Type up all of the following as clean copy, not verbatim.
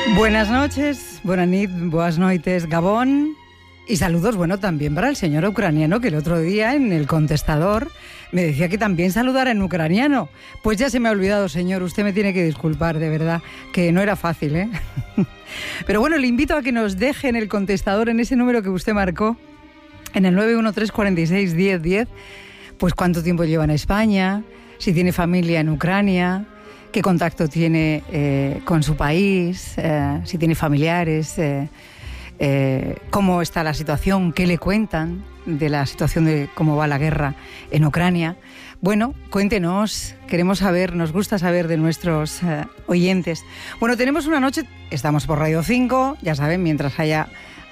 Buenas noches, buenas noites, Gabón. Y saludos, bueno, también para el señor ucraniano, que el otro día en el contestador me decía que también saludara en ucraniano. Pues ya se me ha olvidado, señor, usted me tiene que disculpar, de verdad, que no era fácil, ¿eh? Pero bueno, le invito a que nos deje en el contestador, en ese número que usted marcó, en el 913461010, pues cuánto tiempo lleva en España, si tiene familia en Ucrania, qué contacto tiene con su país, si tiene familiares, cómo está la situación, qué le cuentan de la situación de cómo va la guerra en Ucrania. Bueno, cuéntenos, queremos saber, nos gusta saber de nuestros oyentes. Bueno, tenemos una noche, estamos por Radio 5, ya saben, mientras haya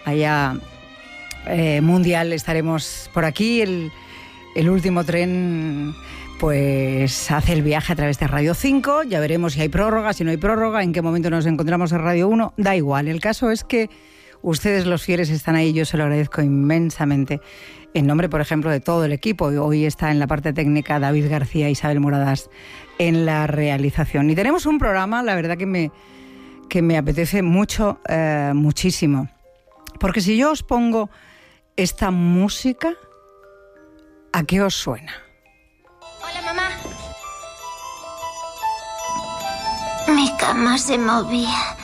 mundial estaremos por aquí, el último tren pues hace el viaje a través de Radio 5, ya veremos si hay prórroga, si no hay prórroga, en qué momento nos encontramos en Radio 1, da igual, el caso es que ustedes los fieles están ahí, yo se lo agradezco inmensamente, en nombre, por ejemplo, de todo el equipo. Hoy está en la parte técnica David García e Isabel Moradas en la realización. Y tenemos un programa, la verdad que me apetece mucho, muchísimo, porque si yo os pongo esta música, ¿a qué os suena? Hola, mamá. Mi cama se movía.